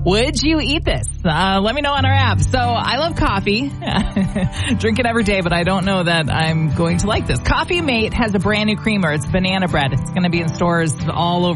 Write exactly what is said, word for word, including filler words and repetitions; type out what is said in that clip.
Would you eat this? Uh, let me know on our app. So I love coffee. Drink it every day, but I don't know that I'm going to like this. Coffee Mate has a brand new creamer. It's banana bread. It's going to be in stores all over